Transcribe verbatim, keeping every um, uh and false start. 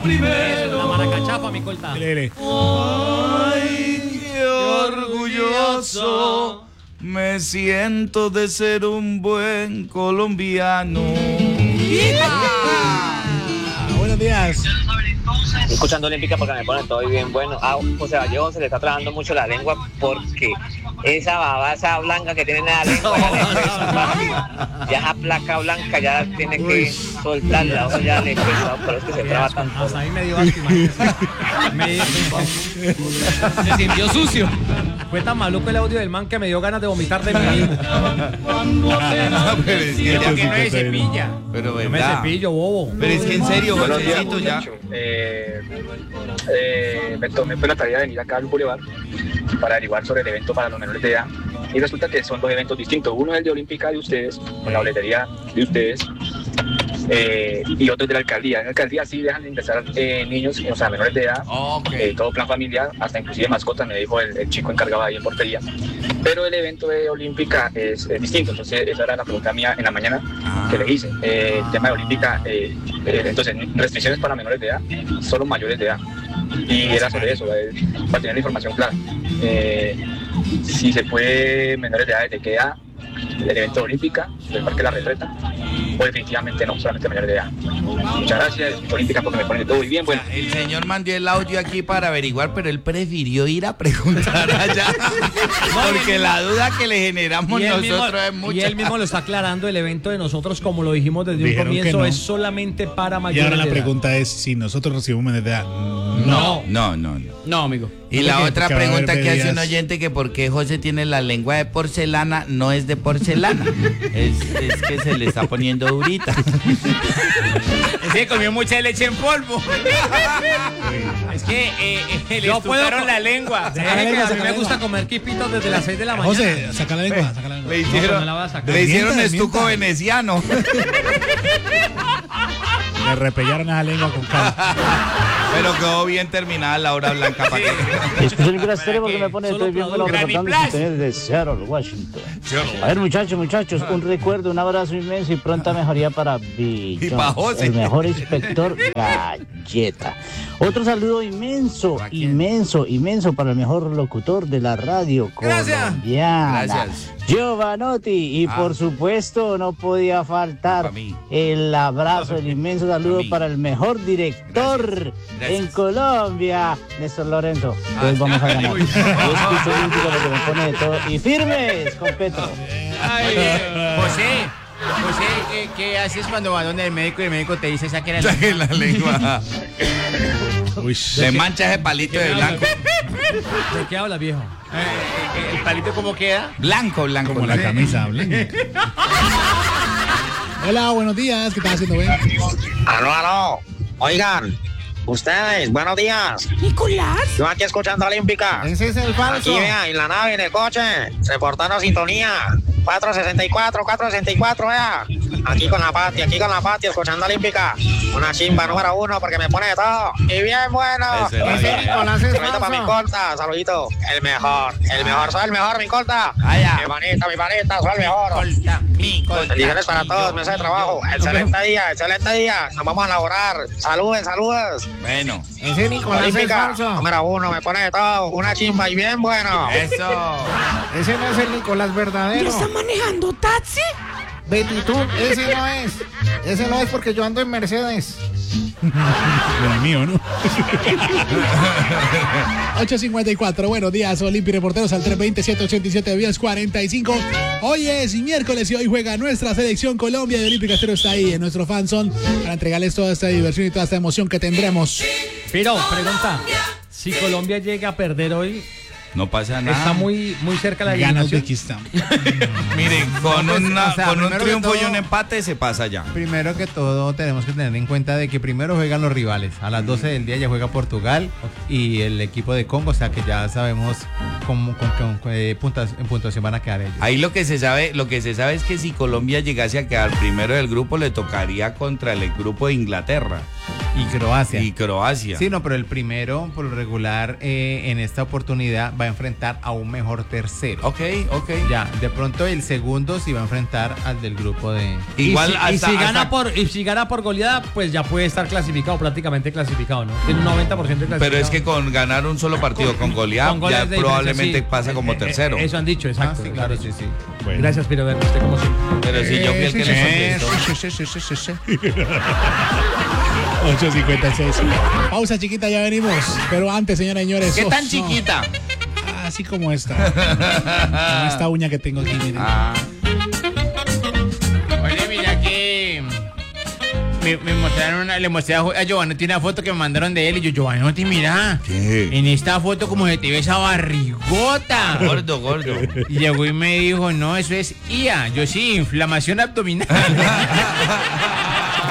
primero. La maracachafa, mi colta. Ay, qué orgulloso me siento de ser un buen colombiano. Ah, buenos días. Escuchando Olímpica porque me pone todo bien bueno. A José Vallejo se le está trabajando mucho la lengua porque esa babasa blanca que tiene en la lengua, ya, ya esa placa blanca ya tiene que soltarla, o ya le pesa, pero es que se traba tanto. Hasta ahí me dio asco, me, me sintió sucio. Fue tan maluco el audio del man que me dio ganas de vomitar de mí mismo. Pero es que ya que no se cepilla. Pero Yo me verdad. cepillo, bobo. Pero es que en serio, Buenos días, Josecito, ya. muchacho. Eh, eh, me tomé pues, la tarea de venir acá al Boulevard para averiguar sobre el evento para los menores de edad. Y resulta que son dos eventos distintos. Uno es el de Olímpica de ustedes, con la boletería de ustedes, eh, y otro es de la alcaldía. En la alcaldía sí dejan de ingresar eh, niños, o sea, menores de edad, Ok. eh, todo plan familiar, hasta inclusive mascotas, me dijo el, el chico encargado ahí en portería. Pero el evento de Olímpica es, es distinto, entonces esa era la pregunta mía en la mañana que le hice. Eh, el tema de Olímpica, eh, eh, entonces, restricciones para menores de edad, solo mayores de edad. Y era sobre eso, eh, para tener la información clara. Eh, si se puede menores de edad, ¿de qué edad? El evento de Olímpica, del Parque La Retreta, o definitivamente no, solamente menores de edad. Muchas gracias, Olímpica, porque me ponen todo muy bien. Bueno, El señor mandó el audio aquí para averiguar, pero él prefirió ir a preguntar allá. Porque la duda que le generamos Y él, nosotros mismo, es mucha. y él mismo lo está aclarando. El evento de nosotros, como lo dijimos desde Dijeron un que comienzo, no. es solamente para Y mayores ahora la de edad. pregunta es si nosotros recibimos menores de edad. No. No, no, no. No, amigo. Y No, la porque- otra porque va a pregunta haber que hace un bebidas. oyente, que por qué José tiene la lengua de porcelana, no es de porcelana, es, es que se le está poniendo durita. Ese comió mucha leche en polvo. Es que eh, eh, le Yo puedo estucaron co- la lengua. ¿Sabe que a mí saca me la gusta lengua. comer quipitos desde las seis de la mañana? José, saca la lengua, saca la lengua. Le No, pero hicieron, me la voy a sacar. le hicieron Mienta, estuco mienta. veneciano. Le repellaron esa lengua con calma. Pero quedó bien terminada la hora blanca para que. Escucho el Grastero porque me pone Solo estoy bien bueno Granny reportando Plus. ustedes desde Seattle, Washington. A ver, muchachos, muchachos, un recuerdo, un abrazo inmenso y pronta mejoría para Bill Y pa' Jones, José. el mejor inspector galleta. Otro saludo inmenso, ¿Para quién? inmenso, inmenso para el mejor locutor de la radio colombiana. Gracias. Giovanotti, y Ah. por supuesto no podía faltar Pa' mí. el abrazo, el inmenso saludo Pa' mí. para el mejor director Gracias. Gracias. en Colombia, Néstor Lorenzo. Ah, Hoy vamos a ganar. uy. Yo escucho Olímpico porque me pone de todo. Y firmes con Petro. Ay, eh, José, José, ¿qué, ¿qué haces cuando vas donde el médico y el médico te dice saque la lengua? Saque la lengua. Uy, Se mancha ese palito de blanco. ¿De qué hablas, viejo? Eh, eh, ¿El palito cómo queda? Blanco, blanco. como la camisa blanca. Hola, buenos días. ¿Qué estás haciendo, Ben? Aló, aló. Oigan, ustedes, buenos días. Nicolás. Yo aquí escuchando Olímpica. Ese es el falso. Aquí, vea, en la nave, en el coche, reportando sintonía. cuatro sesenta y cuatro, cuatro sesenta y cuatro, vea. Aquí con la Pati, aquí con la Pati, escuchando Olímpica. Una chimba número uno porque me pone de todo. Y bien bueno. Ese es Ese bueno. Nicolás es Saludito para mi corta, saludito. El mejor, el mejor, soy el mejor, mi corta. Allá. Mi panita, mi panita, soy el mejor. Colta, mi colta. Bendiciones para todos, mesa de trabajo. Excelente día, excelente día. Nos vamos a laborar. Saludos, saludos. Bueno, Ese Nicolás Olímpica, número uno, me pone de todo. Una chimba y bien bueno. eso. Ese no es el Nicolás ¿Ya verdadero. está manejando taxi? Betty, tú, ese no es. Ese no es porque yo ando en Mercedes. El mío, ¿no? ocho cincuenta y cuatro, buenos días, Olimpi Reporteros al tres veinte, ciento ochenta y siete, diez cuarenta y cinco. Hoy es miércoles y hoy juega nuestra selección Colombia y Olímpica Estéreo está ahí en nuestro fanzone para entregarles toda esta diversión y toda esta emoción que tendremos. Pero, pregunta, si Colombia llega a perder hoy, No pasa nada. está muy, muy cerca la Gana eliminación. Uzbekistán. Miren, con, pues, una- o sea, con un primero que triunfo y todo- un empate se pasa ya. Primero que todo tenemos que tener en cuenta de que primero juegan los rivales. A las doce del día ya juega Portugal y el equipo de Congo, o sea que ya sabemos cómo, con, con- con- eh, puntas- en puntuación van a quedar ellos. Ahí lo que se sabe, lo que se sabe es que si Colombia llegase a quedar primero del grupo, le tocaría contra el grupo de Inglaterra. Y Croacia. Y Croacia. Sí, no, pero el primero, por lo regular, eh, en esta oportunidad va a enfrentar a un mejor tercero. Ok, ok. Ya, de pronto el segundo sí va a enfrentar al del grupo de... Igual y si, hasta, y si gana hasta- por y si gana por goleada, pues ya puede estar clasificado, prácticamente clasificado, ¿no? Tiene un noventa por ciento de clasificado. Pero es que con ganar un solo partido con goleada, Con goles ya de diferencia, probablemente sí. pasa como Eh, eh, tercero. Eso han dicho, exacto. Ah, sí, claro, sí, sí. Bueno. Gracias, Piro Verde, usted como siempre. Pero si yo fui el que le contestó. Sí, sí, sí, sí, sí, sí. ocho cincuenta y seis. Pausa chiquita, ya venimos. Pero antes, señoras y señores. ¿Qué oh, tan no. chiquita? Así como esta. Como esta uña que tengo aquí, miren. Ah, Oye, mira que me, me mostraron una, le mostré a, Jo- a Giovanotti una foto que me mandaron de él y yo, Giovanotti, mira, ¿qué? en esta foto como se te ve esa barrigota. Gordo, gordo. Y llegó y me dijo, no, eso es I A. Yo sí, inflamación abdominal.